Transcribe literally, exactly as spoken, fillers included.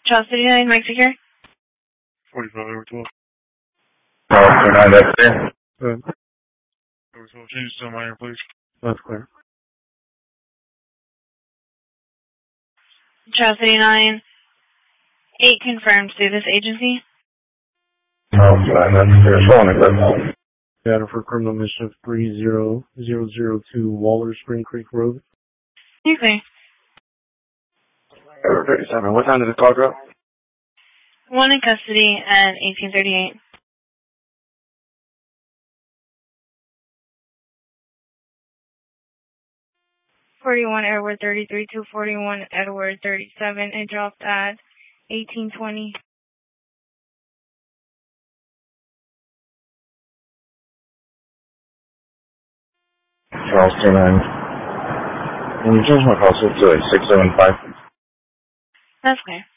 Charles thirty-nine, Mike Secure. forty-five over twelve. Charles thirty-nine, that's clear. Good. Over twelve, change to minor, please. That's clear. Charles thirty-nine, eight confirmed status agency. Charles thirty-nine, that's clear. Data for criminal mischief three zero zero zero two Waller Spring Creek Road. You're clear. Over thirty-seven, what time did the call go? One in custody at eighteen thirty-eight. forty-one Edward thirty-three, two forty-one Edward thirty-seven. It dropped at eighteen twenty. Charles thirty-nine. Can you change my call to a six seven five? That's clear.